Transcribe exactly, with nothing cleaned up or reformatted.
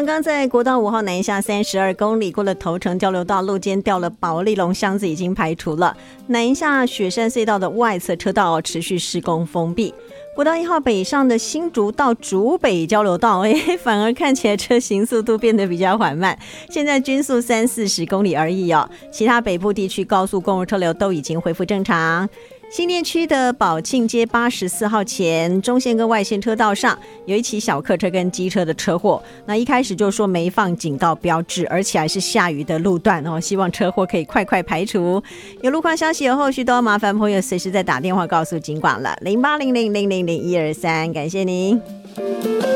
刚刚在国道五号南下三十二公里，过了头城交流道路肩掉了保利龙箱子已经排除了，南下雪山隧道的外侧车道持续施工封闭。国道一号北上的新竹到竹北交流道，哎，反而看起来车行速度变得比较缓慢，现在均速三四十公里而已哦。其他北部地区高速公路车流都已经恢复正常。新店区的宝庆街八十四号前中线跟外线车道上有一起小客车跟机车的车祸，那一开始就说没放警告标志，而且还是下雨的路段哦，希望车祸可以快快排除。有路况消息有后续都要麻烦朋友随时再打电话告诉警广了，零八零零零零零一二三，感谢您。